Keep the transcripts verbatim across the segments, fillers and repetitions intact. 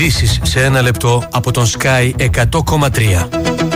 Ειδήσεις σε ένα λεπτό από τον Sky εκατό κόμμα τρία.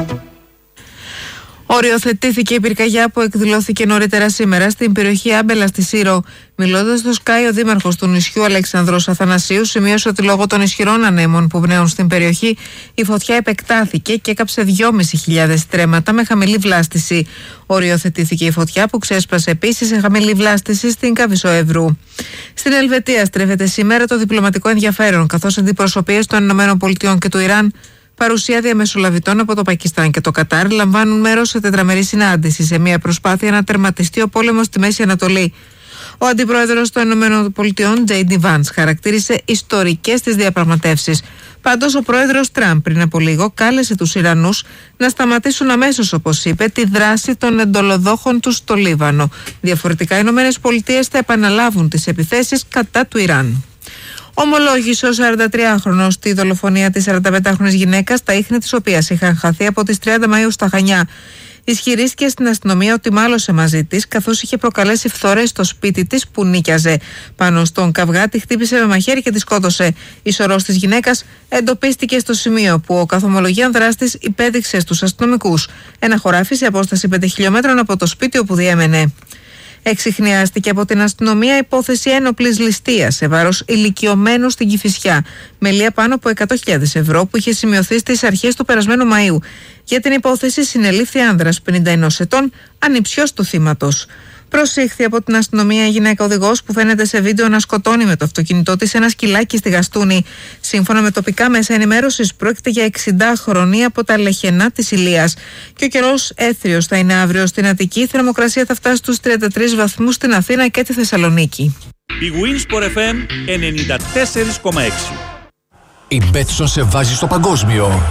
Οριοθετήθηκε η πυρκαγιά που εκδηλώθηκε νωρίτερα σήμερα στην περιοχή Άμπελα στη Σύρο. Μιλώντας στο Sky, ο δήμαρχος του νησιού Αλεξανδρός Αθανασίου σημείωσε ότι λόγω των ισχυρών ανέμων που πνέουν στην περιοχή, η φωτιά επεκτάθηκε και έκαψε δυόμισι χιλιάδες στρέμματα με χαμηλή βλάστηση. Οριοθετήθηκε η φωτιά που ξέσπασε επίσης σε χαμηλή βλάστηση στην Κάβισο Εύρου. Στην Ελβετία στρέφεται σήμερα το διπλωματικό ενδιαφέρον, καθώς αντιπροσωπείες των ΗΠΑ και του Ιράν, παρουσία διαμεσολαβητών από το Πακιστάν και το Κατάρ, λαμβάνουν μέρος σε τετραμερή συνάντηση σε μια προσπάθεια να τερματιστεί ο πόλεμος στη Μέση Ανατολή. Ο αντιπρόεδρος των ΗΠΑ, Τζέι Ντι Βαντς, χαρακτήρισε ιστορικές τις διαπραγματεύσεις. Πάντως, ο πρόεδρος Τραμπ πριν από λίγο κάλεσε τους Ιρανούς να σταματήσουν αμέσως, όπως είπε, τη δράση των εντολοδόχων τους στο Λίβανο. Διαφορετικά, οι ΗΠΑ θα επαναλάβουν τις επιθέσεις κατά του Ιράν. Ομολόγησε ο σαραντατριάχρονος τη δολοφονία της σαρανταπεντάχρονης γυναίκας, τα ίχνη της οποίας είχαν χαθεί από τις τριάντα Μαΐου στα Χανιά. Ισχυρίστηκε στην αστυνομία ότι μάλωσε μαζί της, καθώς είχε προκαλέσει φθορές στο σπίτι της που νίκιαζε. Πάνω στον καυγά τη χτύπησε με μαχαίρι και τη σκότωσε. Η σωρός της γυναίκας εντοπίστηκε στο σημείο που ο καθομολογίαν δράστης υπέδειξε στους αστυνομικούς ένα χωράφι σε απόσταση πέντε χιλιόμετρων από το σπίτι όπου διέμενε. Εξιχνιάστηκε από την αστυνομία υπόθεση ένοπλης ληστείας σε βάρος ηλικιωμένου στην Κηφισιά, μελία πάνω από εκατό χιλιάδες ευρώ που είχε σημειωθεί στις αρχές του περασμένου Μαΐου. Για την υπόθεση συνελήφθη άνδρας πενήντα ενός ετών, ανιψιός του θύματος. Προσήχθη από την αστυνομία η γυναίκα οδηγός που φαίνεται σε βίντεο να σκοτώνει με το αυτοκίνητό της ένα σκυλάκι στη Γαστούνη. Σύμφωνα με τοπικά μέσα ενημέρωσης, πρόκειται για εξηντάχρονη από τα Λεχενά της Ηλίας. Και ο καιρός έθριος θα είναι αύριο στην Αττική. Η θερμοκρασία θα φτάσει στους τριάντα τρεις βαθμούς στην Αθήνα και τη Θεσσαλονίκη. Η Winsport εφ εμ ενενήντα τέσσερα κόμμα έξι. Η Betson σε βάζει στο παγκόσμιο.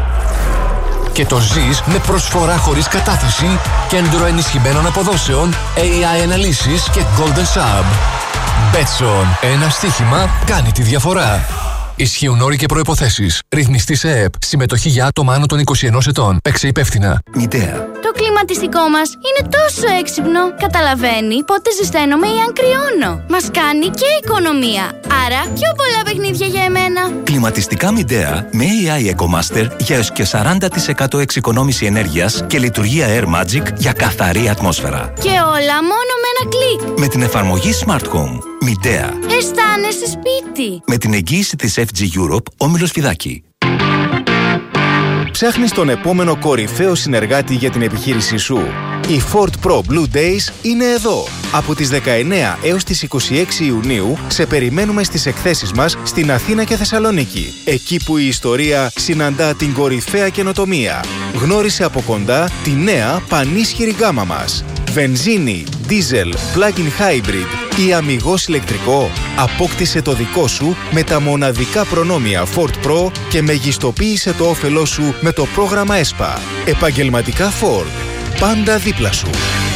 Και το ζεις με προσφορά χωρίς κατάθεση, κέντρο ενισχυμένων αποδόσεων, έι άι αναλύσεις και Golden Sub. Betson. Ένα στοίχημα κάνει τη διαφορά. Ισχύουν όροι και προϋποθέσεις. Ρυθμιστή σε ΕΕΠ. Συμμετοχή για άτομα άνω των είκοσι ενός ετών. Παίξε υπεύθυνα. Μητέα. Το κλιματιστικό μας είναι τόσο έξυπνο. Καταλαβαίνει πότε ζεσταίνομαι ή αν κρυώνω. Μας κάνει και οικονομία. Άρα πιο πολλά παιχνίδια για εμένα. Κλιματιστικά Μητέα με έι άι EcoMaster για έως και σαράντα τοις εκατό εξοικονόμηση ενέργειας και λειτουργία Air Magic για καθαρή ατμόσφαιρα. Και όλα μόνο με ένα κλικ. Με την εφαρμογή Smart Home. Μητέα. Αισθάνεσαι σπίτι. Με την εγγύηση της εφ τζι Europe, Όμιλος Φιδάκη. Ψάχνεις τον επόμενο κορυφαίο συνεργάτη για την επιχείρησή σου? Οι Ford Pro Blue Days είναι εδώ. Από τις δεκαεννέα έως τις είκοσι έξι Ιουνίου σε περιμένουμε στις εκθέσεις μας στην Αθήνα και Θεσσαλονίκη. Εκεί που η ιστορία συναντά την κορυφαία καινοτομία. Γνώρισε από κοντά τη νέα πανίσχυρη γκάμα μας. Βενζίνη, δίζελ, plug-in hybrid ή αμιγώς ηλεκτρικό. Απόκτησε το δικό σου με τα μοναδικά προνόμια Ford Pro και μεγιστοποίησε το όφελό σου με το πρόγραμμα ΕΣΠΑ. Επαγγελματικά Ford. Πάντα δίπλα σου.